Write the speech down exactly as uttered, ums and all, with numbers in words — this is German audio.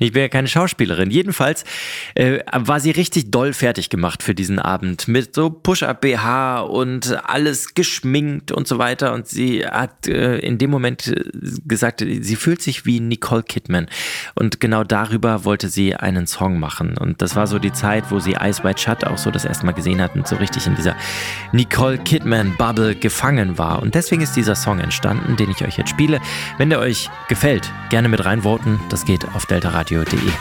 Ich bin ja keine Schauspielerin. Jedenfalls äh, war sie richtig doll fertig gemacht für diesen Abend. Mit so Push-Up-B H und alles geschminkt und so weiter. Und sie hat äh, in dem Moment gesagt, sie fühlt sich wie Nicole Kidman. Und genau darüber wollte sie einen Song machen. Und das war so die Zeit, wo sie Eyes Wide Shut auch so das erste Mal gesehen hat und so richtig in dieser Nicole Kidman-Bubble gefangen war. Und deswegen ist dieser Song entstanden, den ich euch jetzt spiele. Wenn der euch gefällt, gerne mit reinvoten. Das geht auf delta radio punkt de.